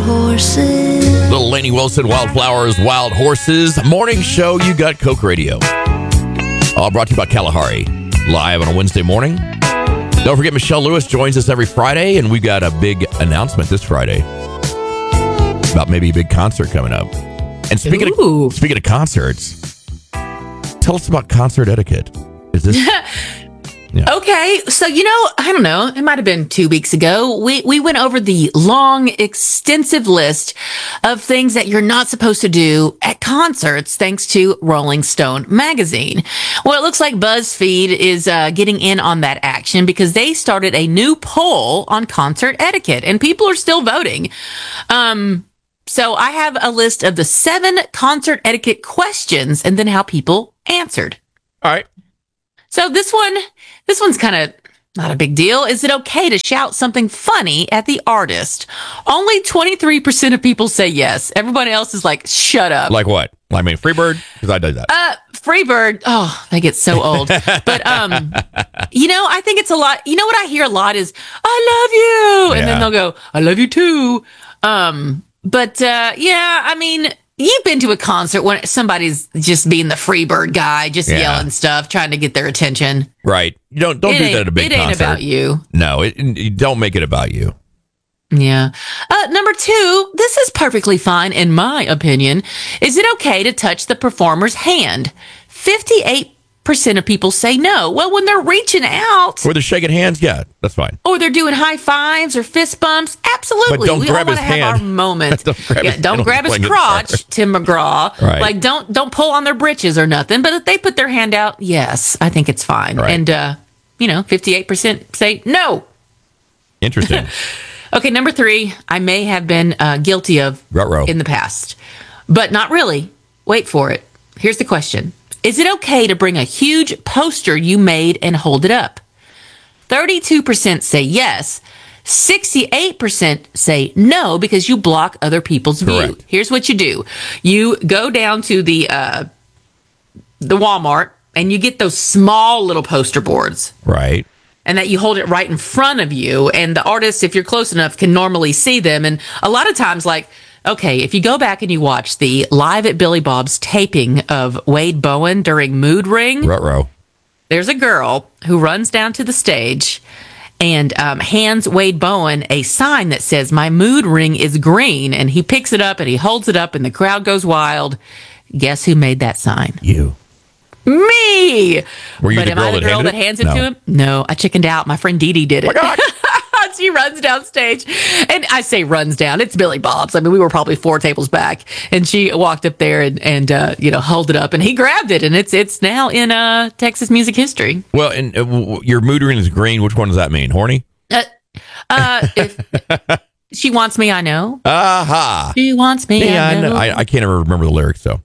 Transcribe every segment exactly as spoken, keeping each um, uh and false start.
horses. Little Lainey Wilson, Wildflowers, Wild Horses. Morning show, you got Coke Radio. All brought to you by Kalahari. Live on a Wednesday morning. Don't forget, Michelle Lewis joins us every Friday, and we've got a big announcement this Friday about maybe a big concert coming up. And speaking Ooh. of speaking of concerts, tell us about concert etiquette. Is this... Yeah. Okay, so, you know, I don't know, it might have been two weeks ago. We we went over the long, extensive list of things that you're not supposed to do at concerts, thanks to Rolling Stone magazine. Well, it looks like BuzzFeed is uh, getting in on that action because they started a new poll on concert etiquette, and people are still voting. Um, so I have a list of the seven concert etiquette questions and then how people answered. All right. So this one, this one's kind of not a big deal. Is it okay to shout something funny at the artist? Only twenty-three percent of people say yes. Everybody else is like, shut up. Like what? I mean, Freebird? Because I did that. Uh, Freebird. Oh, they get so old. But, um, you know, I think it's a lot. You know what I hear a lot is, I love you. And Yeah. then they'll go, I love you too. Um, but, uh, yeah, I mean, you've been to a concert when somebody's just being the Freebird guy, just Yeah. yelling stuff, trying to get their attention. Right. You don't don't It do ain't- that at a big it ain't concert. about you. No, it, it- don't make it about you. Yeah. Uh, number two, this is perfectly fine, in my opinion. Is it okay to touch the performer's hand? fifty-eight percent of people say no. Well, when they're reaching out Or they're shaking hands, yeah, that's fine. or they're doing high fives or fist bumps, absolutely. But don't we grab all want his to have hand. our moment. Don't grab yeah, his don't hand grab when his he's playing crotch, guitar. Tim McGraw. Right. Like, don't don't pull on their britches or nothing. But if they put their hand out, yes, I think it's fine. Right. And, uh, you know, fifty-eight percent say no. Interesting. Okay, number three, I may have been uh, guilty of Ruh-roh. in the past, but not really. Wait for it. Here's the question. Is it okay to bring a huge poster you made and hold it up? thirty-two percent say yes. sixty-eight percent say no because you block other people's view. Correct. Here's what you do. You go down to the uh, the Walmart and you get those small little poster boards. Right. And that you hold it right in front of you. And the artist, if you're close enough, can normally see them. And a lot of times, like, okay, if you go back and you watch the Live at Billy Bob's taping of Wade Bowen during Mood Ring, Ruh-roh. there's a girl who runs down to the stage and um, hands Wade Bowen a sign that says, "My mood ring is green." And he picks it up and he holds it up and the crowd goes wild. Guess who made that sign? You. Me! Were you but the am girl I the that girl handed that it? hands it No. to him? No, I chickened out. My friend Dee Dee did it. Oh my God. She runs down stage, and I say runs down. It's Billy Bob's. I mean, we were probably four tables back, and she walked up there and, and uh, you know, held it up, and he grabbed it, and it's it's now in uh, Texas music history. Well, and uh, w- w- your mood ring is green. Which one does that mean? Horny? Uh, uh, if she wants me, I know. Aha. She wants me, Yeah, I I, know. know. I, I can't ever remember the lyrics, though.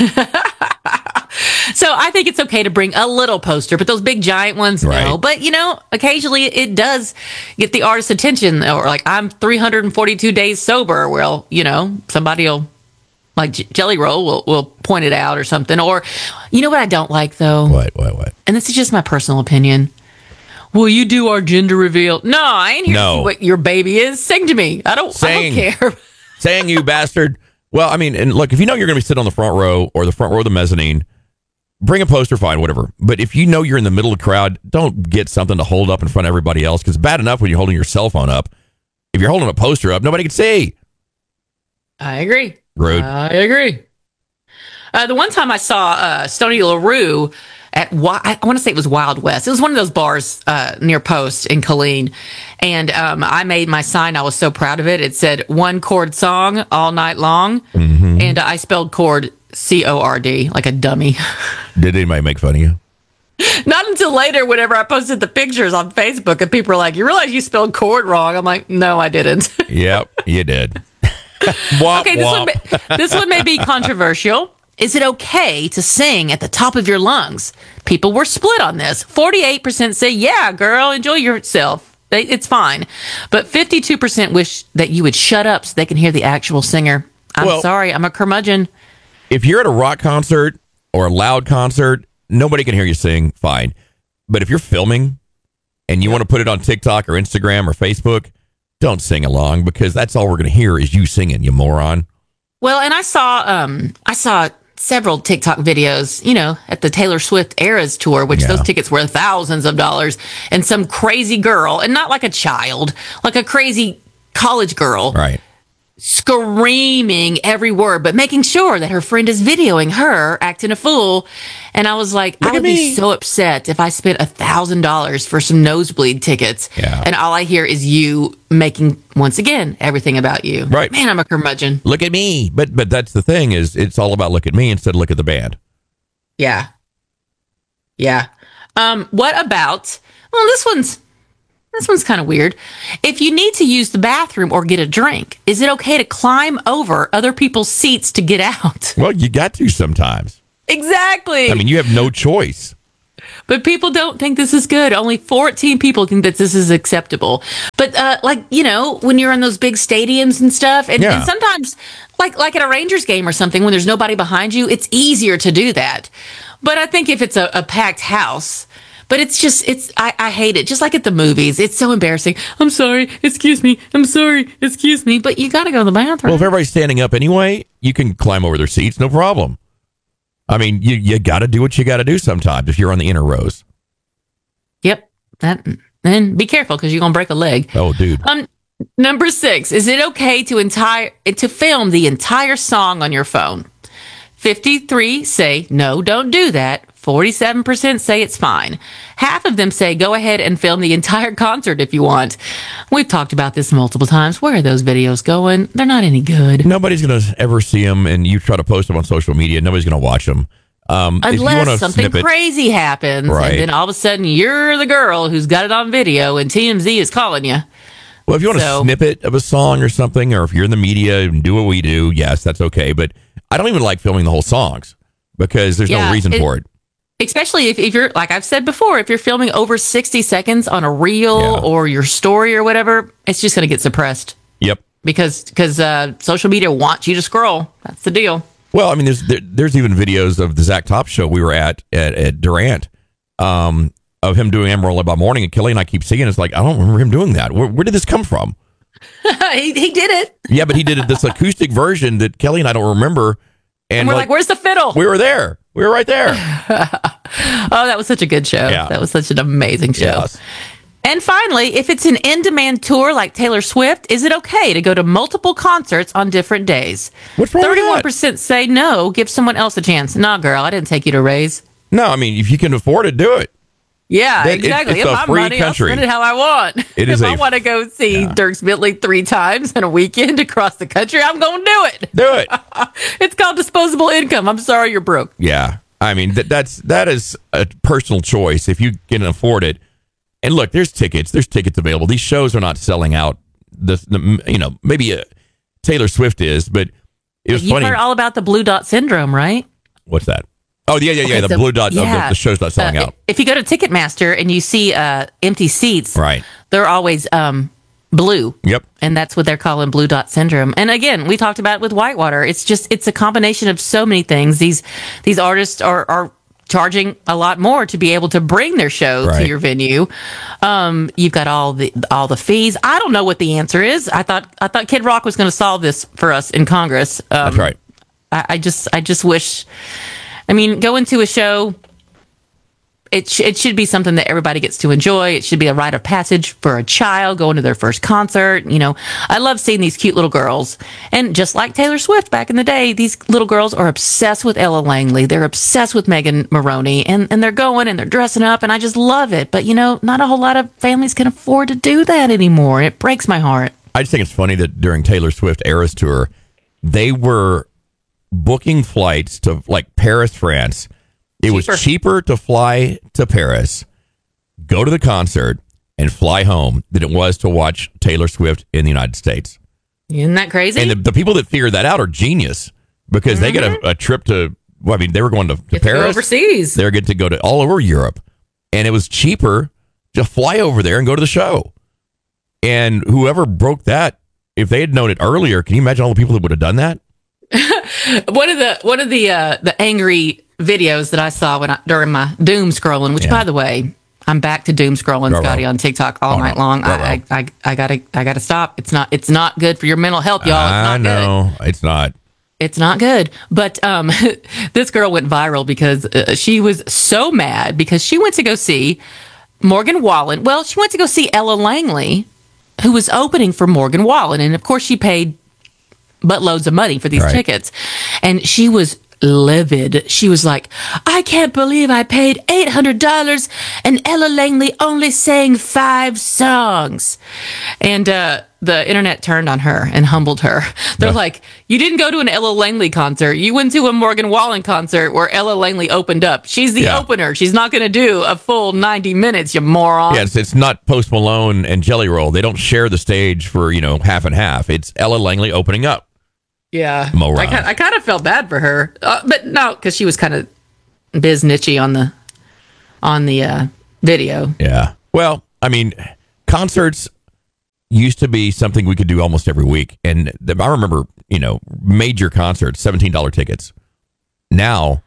So I think it's okay to bring a little poster, but those big giant ones, no. Right. But, you know, occasionally it does get the artist's attention. Or like, I'm three hundred forty-two days sober. Well, you know, somebody will, like J- Jelly Roll will, will point it out or something. Or, you know what I don't like, though? What, what, what? And this is just my personal opinion. Will you do our gender reveal? No, I ain't here No. to see what your baby is. Sing to me. I don't, Sing. I don't care. Saying you bastard. Well, I mean, and look, if you know you're going to be sitting on the front row or the front row of the mezzanine, bring a poster, fine, whatever. But if you know you're in the middle of the crowd, don't get something to hold up in front of everybody else, because it's bad enough when you're holding your cell phone up. If you're holding a poster up, nobody can see. I agree. Rude. I agree. Uh, the one time I saw uh, Stoney LaRue at, Wi- I want to say it was Wild West. It was one of those bars uh, near Post in Killeen. And um, I made my sign. I was so proud of it. It said one chord song all night long. Mm-hmm. And I spelled chord C O R D, like a dummy. Did anybody make fun of you? Not until later, whenever I posted the pictures on Facebook, and people were like, "You realize you spelled chord wrong?" I'm like, "No, I didn't." Yep, you did. Womp, Okay, this womp. one, may, this one may be controversial. Is it okay to sing at the top of your lungs? People were split on this. forty-eight percent say, yeah, girl, enjoy yourself. They, it's fine. But fifty-two percent wish that you would shut up so they can hear the actual singer. I'm Well- sorry, I'm a curmudgeon. If you're at a rock concert or a loud concert, nobody can hear you sing, fine. But if you're filming and you want to put it on TikTok or Instagram or Facebook, don't sing along because that's all we're going to hear is you singing, you moron. Well, and I saw um I saw several TikTok videos, you know, at the Taylor Swift Eras tour, which Yeah. those tickets were thousands of dollars, and some crazy girl, and not like a child, like a crazy college girl, Right. screaming every word, but making sure that her friend is videoing her acting a fool. And I was like, Look I would at me. be so upset if I spent a thousand dollars for some nosebleed tickets, Yeah. and all I hear is you making, once again, everything about you. Right. Man, I'm a curmudgeon. Look at me. But but that's the thing is it's all about look at me instead of look at the band. Yeah. Yeah. Um, what about, well, this one's, this one's kind of weird. If you need to use the bathroom or get a drink, is it okay to climb over other people's seats to get out? Well, you got to sometimes. Exactly. I mean, you have no choice. But people don't think this is good. Only fourteen people think that this is acceptable. But uh, like, you know, when you're in those big stadiums and stuff, and, Yeah. and sometimes like like at a Rangers game or something, when there's nobody behind you, it's easier to do that. But I think if it's a, a packed house, but it's just, it's, I, I hate it. Just like at the movies. It's so embarrassing. I'm sorry. Excuse me. I'm sorry. Excuse me. But you got to go to the bathroom. Well, if everybody's standing up anyway, you can climb over their seats, no problem. I mean, you, you got to do what you got to do sometimes if you're on the inner rows. Yep. That, and be careful because you're going to break a leg. Oh, dude. Um, number six, is it okay to entire to film the entire song on your phone? fifty-three say no, don't do that. forty-seven percent say it's fine. Half of them say go ahead and film the entire concert if you want. We've talked about this multiple times. Where are those videos going? They're not any good. Nobody's going to ever see them, and you try to post them on social media. Nobody's going to watch them. Um, if you Unless want to something snip it, crazy happens, Right. and then all of a sudden you're the girl who's got it on video, and T M Z is calling you. well, if you want so- a snippet of a song or something, or if you're in the media and do what we do, yes, that's okay. But I don't even like filming the whole songs because there's Yeah, no reason it- for it. Especially if, if you're, like I've said before, if you're filming over sixty seconds on a reel Yeah. or your story or whatever, it's just going to get suppressed Yep. because because uh, social media wants you to scroll. That's the deal. Well, I mean, there's there, there's even videos of the Zach Top show we were at at, at Durant um, of him doing Amarillo by Morning, and Kelly and I keep seeing it's like I don't remember him doing that. Where, where did this come from? he, he did it. Yeah, but he did this acoustic version that Kelly and I don't remember, and, And we're like, where's the fiddle? we were there, we were right there. Oh, that was such a good show. Yeah. That was such an amazing show. Yes. And finally, if it's an in-demand tour like Taylor Swift, is it okay to go to multiple concerts on different days? What's wrong with that? thirty-one percent say no, give someone else a chance. Nah, girl, I didn't take you to Raise. No, I mean, if you can afford it, do it. Yeah, That- it- exactly. it's if a I'm free money, country. I'll spend it how I want. It if is I a- want to go see yeah. Dierks Bentley three times in a weekend across the country, I'm going to do it. Do it. It's called disposable income. I'm sorry you're broke. Yeah, I mean that that's that is a personal choice if you can afford it. And look, there's tickets. There's tickets available. These shows are not selling out. The, the you know maybe uh Taylor Swift is, but it was You've funny. heard all about the blue dot syndrome, right? What's that? Oh yeah, yeah, yeah. Okay, the so- blue dot. Oh, yeah. the, the show's not selling Uh, out. If you go to Ticketmaster and you see uh, empty seats, Right. they're always um, blue. Yep. And that's what they're calling blue dot syndrome. And again, we talked about it with Whitewater. It's just, it's a combination of so many things. These, these artists are, are charging a lot more to be able to bring their show Right. to your venue. Um, you've got all the, all the fees. I don't know what the answer is. I thought, I thought Kid Rock was going to solve this for us in Congress. Um, That's right. I, I just, I just wish, I mean, going to a show, it, sh- it should be something that everybody gets to enjoy. It should be a rite of passage for a child going to their first concert. You know, I love seeing these cute little girls. And just like Taylor Swift back in the day, these little girls are obsessed with Ella Langley. They're obsessed with Megan Maroney, and, and they're going and they're dressing up, and I just love it. But, you know, not a whole lot of families can afford to do that anymore. It breaks my heart. I just think it's funny that during Taylor Swift Eras tour, they were booking flights to like Paris, France. It Cheaper. was cheaper to fly to Paris, go to the concert, and fly home than it was to watch Taylor Swift in the United States. Isn't that crazy? And the, the people that figured that out are genius because they get a, a trip to, well, I mean, they were going to, to Get to go Paris. overseas. They're getting to go to all over Europe. And it was cheaper to fly over there and go to the show. And whoever broke that, if they had known it earlier, can you imagine all the people that would have done that? One of the one of the uh, the angry videos that I saw when I, during my doom scrolling, which Yeah. by the way, I'm back to doom scrolling, Ruh-roh. Scotty, on TikTok all Oh, night no. long. I, Ruh-roh. I, I, I gotta, I gotta stop. It's not, it's not good for your mental health, y'all. It's I not know. It's not. good. It's not good. But um, this girl went viral because uh, she was so mad because she went to go see Morgan Wallen. Well, she went to go see Ella Langley, who was opening for Morgan Wallen, and of course, she paid buttloads of money for these Right. tickets, and she was livid. She was like, I can't believe I paid eight hundred dollars and Ella Langley only sang five songs. And uh, the internet turned on her and humbled her. They're Yeah. like, you didn't go to an Ella Langley concert. You went to a Morgan Wallen concert where Ella Langley opened up. She's the Yeah. opener. She's not going to do a full ninety minutes, you moron. Yeah, it's, it's not Post Malone and Jelly Roll. They don't share the stage for, you know, half and half. It's Ella Langley opening up. Yeah, Moron. I, ki- I kind of felt bad for her, uh, but no, because she was kind of biz nichey on the on the uh, video. Yeah. Well, I mean, concerts used to be something we could do almost every week. And the, I remember, you know, major concerts, seventeen dollars tickets. Now,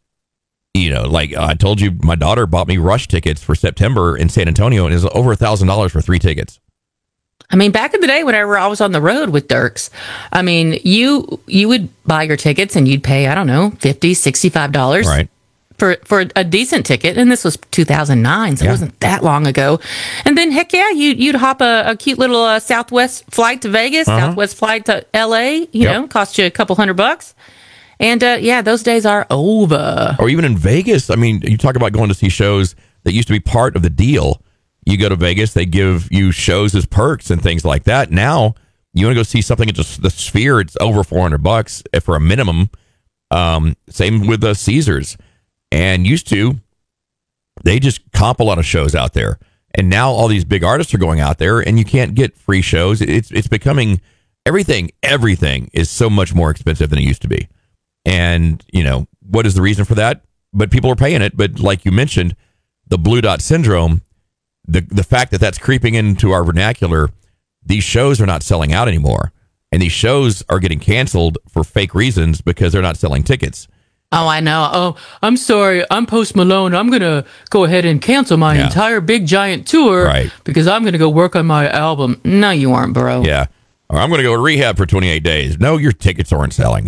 you know, like I told you, my daughter bought me Rush tickets for September in San Antonio, and it's over a thousand dollars for three tickets. I mean, back in the day, whenever I was on the road with Dirks, I mean, you you would buy your tickets and you'd pay, I don't know, fifty dollars, sixty-five dollars Right. for, for a decent ticket. And this was two thousand nine, so Yeah. it wasn't that long ago. And then, heck yeah, you, you'd hop a, a cute little uh, Southwest flight to Vegas, Uh-huh. Southwest flight to L A, you Yep. know, cost you a couple hundred bucks. And uh, yeah, those days are over. Or even in Vegas. I mean, you talk about going to see shows that used to be part of the deal. You go to Vegas, they give you shows as perks and things like that. Now, you want to go see something at the, the Sphere, it's over four hundred bucks for a minimum. Um, same with the Caesars. And used to, they just comp a lot of shows out there. And now all these big artists are going out there and you can't get free shows. It's it's becoming everything, everything is so much more expensive than it used to be. And, you know, what is the reason for that? But people are paying it. But like you mentioned, the Blue Dot Syndrome, the the fact that that's creeping into our vernacular, these shows are not selling out anymore. And these shows are getting canceled for fake reasons because they're not selling tickets. Oh, I know. Oh, I'm sorry. I'm Post Malone. I'm going to go ahead and cancel my Yeah. entire big giant tour Right. because I'm going to go work on my album. No, you aren't, bro. Yeah. Or I'm going to go to rehab for twenty-eight days. No, your tickets aren't selling.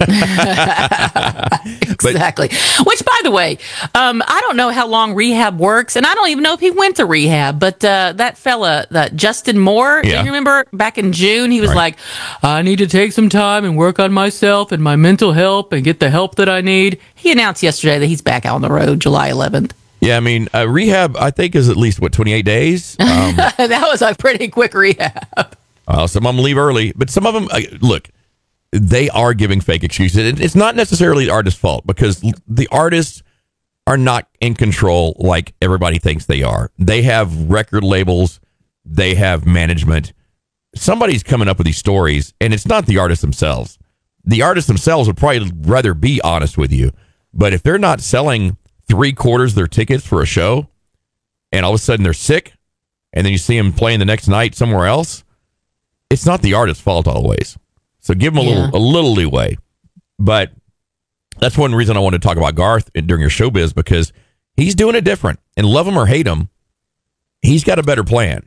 Exactly. Which, by the way, um, I don't know how long rehab works, and I don't even know if he went to rehab. But uh, that fella, that Justin Moore, do Yeah. you remember back in June? He was Right. like, "I need to take some time and work on myself and my mental health and get the help that I need." He announced yesterday that he's back out on the road, July eleventh. Yeah, I mean, uh, rehab, I think, is at least, what, twenty-eight days? Um, That was a pretty quick rehab. Uh, some of them leave early, but some of them, uh, look, they are giving fake excuses. It- It's not necessarily the artist's fault because l- the artists are not in control like everybody thinks they are. They have record labels, they have management. Somebody's coming up with these stories, and it's not the artists themselves. The artists themselves would probably rather be honest with you, but if they're not selling three quarters of their tickets for a show, and all of a sudden they're sick, and then you see them playing the next night somewhere else, it's not the artist's fault always. So give them a Yeah. little a little leeway. But that's one reason I wanted to talk about Garth during your showbiz, because he's doing it different. And love him or hate him, he's got a better plan.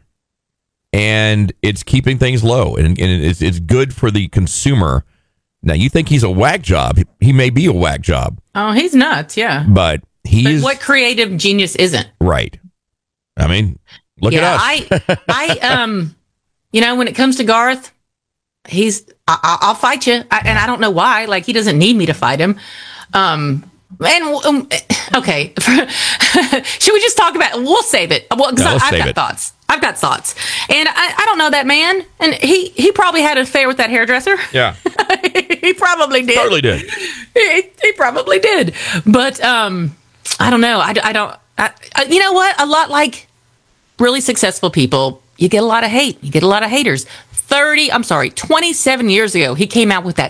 And it's keeping things low. And, and it's, it's good for the consumer. Now, you think he's a whack job. He may be a whack job. Oh, he's nuts, yeah. But he's But what creative genius isn't? right. I mean, look yeah, at us. I, I, um, you know, when it comes to Garth, he's, I, I- I'll fight you. I, and I don't know why. Like, he doesn't need me to fight him. Um, and, um, okay. Should we just talk about, we'll save it. Well, 'cause No, I, let's I've save got it. thoughts. I've got thoughts. And I, I don't know that man. And he, he probably had an affair with that hairdresser. Yeah. He probably did. Totally did. He, he probably did. But, um, I don't know. I, I don't, I, I, you know what? A lot like really successful people, you get a lot of hate. You get a lot of haters. thirty, I'm sorry, twenty-seven years ago, he came out with that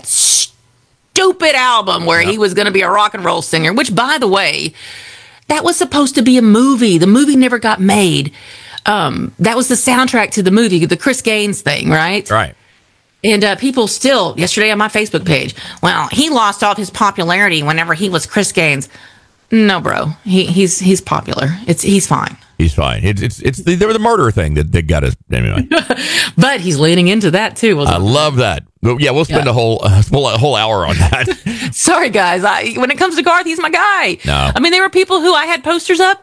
stupid album where he was going to be a rock and roll singer, which, by the way, that was supposed to be a movie. The movie never got made. Um, that was the soundtrack to the movie, the Chris Gaines thing, right? Right. And uh, people still, yesterday on my Facebook page, well, he lost all of his popularity whenever he was Chris Gaines. No, bro, he, he's he's popular. It's he's fine. He's fine. It's it's, it's the, they were the murder thing that, that got us anyway. But he's leaning into that too. I love that. Well, yeah, we'll spend Yeah. a whole uh, a whole hour on that. Sorry, guys. I, when it comes to Garth, he's my guy. No. I mean, there were people who I had posters up.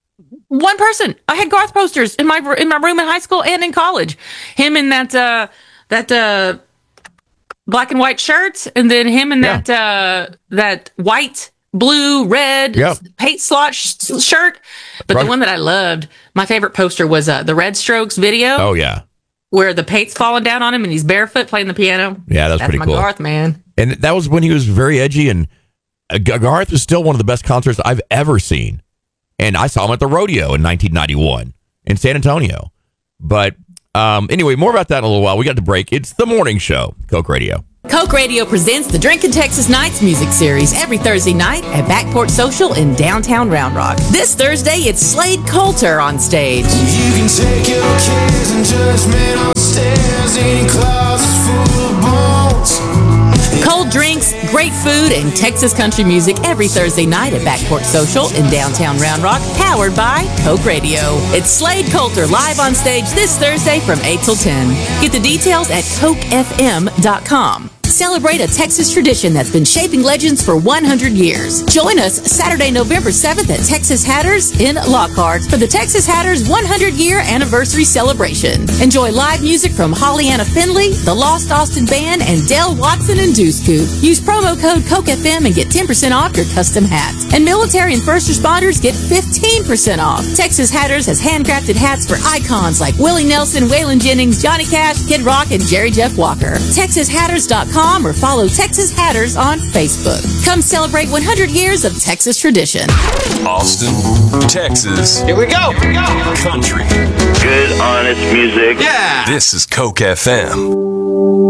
One person, I had Garth posters in my in my room in high school and in college. Him in that uh, that uh, black and white shirt, and then him in Yeah. that uh, that white, blue, red Yep. paint slot sh- shirt. But Right. the one that I loved, my favorite poster was uh, the Red Strokes video. Oh yeah, Where the paint's falling down on him and he's barefoot playing the piano. yeah, that's, That's pretty my cool. Garth, man. And that was when he was very edgy. And uh, G- Garth is still one of the best concerts I've ever seen. And I saw him at the rodeo in nineteen ninety-one in San Antonio. But um, anyway, more about that in a little while. We got to break. It's the morning show, Coke Radio. Coke Radio presents the Drinkin' Texas Nights music series every Thursday night at Backport Social in downtown Round Rock. This Thursday, it's Slade Coulter on stage. You can take your cares and judgment on stairs. Any closet's full of bones. Cold drinks, great food, and Texas country music every Thursday night at Backport Social in downtown Round Rock, powered by Coke Radio. It's Slade Coulter live on stage this Thursday from eight till ten. Get the details at coke f m dot com. Celebrate a Texas tradition that's been shaping legends for one hundred years. Join us Saturday, November seventh at Texas Hatters in Lockhart for the Texas Hatters one hundred year anniversary celebration. Enjoy live music from Hollyana Finley, the Lost Austin Band, and Dale Watson and Deuce Coop. Use promo code CokeFM and get ten percent off your custom hat. And military and first responders get fifteen percent off. Texas Hatters has handcrafted hats for icons like Willie Nelson, Waylon Jennings, Johnny Cash, Kid Rock, and Jerry Jeff Walker. Texas Hatters dot com or follow Texas Hatters on Facebook. Come celebrate one hundred years of Texas tradition. Austin, Texas. Here we go. Here we go. Country. Good, honest music. Yeah. This is Coke F M.